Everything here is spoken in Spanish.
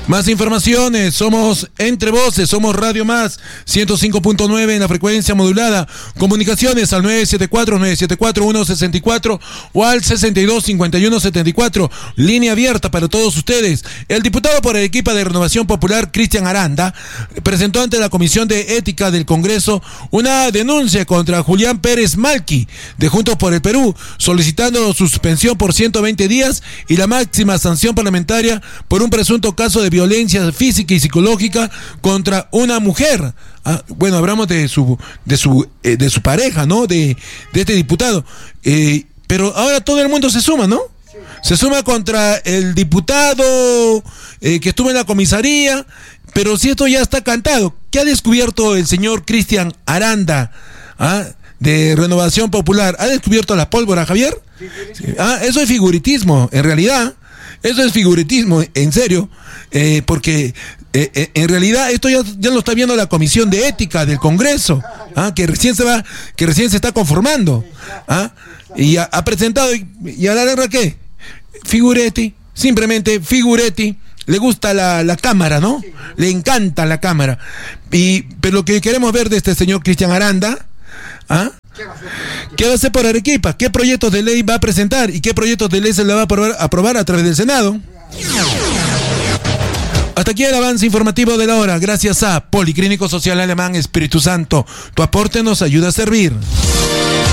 Más informaciones, somos Entre Voces, somos Radio Más, 105.9 en la frecuencia modulada. Comunicaciones al 974-974-164 o al 625174, línea abierta para todos ustedes. El diputado por Arequipa de Renovación Popular, Cristian Aranda, presentó ante la Comisión de Ética del Congreso una denuncia contra Julián Pérez Malqui, de Juntos por el Perú, solicitando su suspensión por 120 días y la máxima sanción parlamentaria por un presunto caso de violencia física y psicológica contra una mujer. Bueno, hablamos de su pareja, ¿no? De este diputado. Pero ahora todo el mundo se suma, ¿no? Se suma contra el diputado que estuvo en la comisaría. Pero si esto ya está cantado, ¿qué ha descubierto el señor Cristian Aranda, de Renovación Popular? ¿Ha descubierto la pólvora, Javier? Eso es figuritismo, en realidad. Eso es figuritismo, en serio, porque en realidad esto ya lo está viendo la Comisión de Ética del Congreso, que recién se está conformando, y ha presentado, y a la guerra, ¿qué? Figuretti, simplemente Figuretti. Le gusta la cámara, ¿no? Le encanta la cámara. Pero lo que queremos ver de este señor Cristian Aranda, ¿qué va a hacer por Arequipa? ¿Qué proyectos de ley va a presentar? ¿Y qué proyectos de ley se le va a aprobar a través del Senado? Hasta aquí el avance informativo de la hora. Gracias a Policlínico Social Alemán Espíritu Santo. Tu aporte nos ayuda a servir.